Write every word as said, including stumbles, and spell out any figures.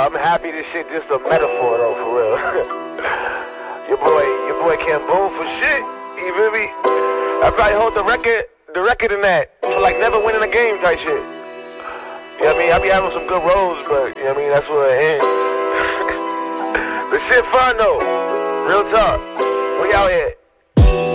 I'm happy this shit just a metaphor though, for real. your boy, your boy can't boom for shit. You feel me? I probably hold the record, the record in that for like never winning a game type shit. You know what I mean? I be having some good roles, but you know what I mean? That's where it ends. The shit fun though. Real talk. We out here.